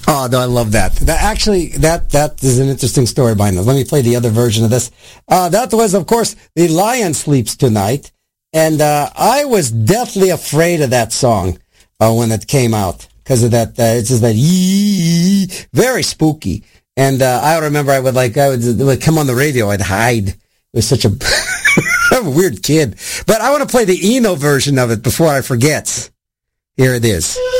Oh, no, I love that. That is an interesting story behind this. Let me play the other version of this. That was, of course, The Lion Sleeps Tonight. And I was deathly afraid of that song when it came out because of that. It's just that very spooky. And I remember I would come on the radio. I'd hide. It was such a I'm a weird kid. But I want to play the Eno version of it before I forget. Here it is.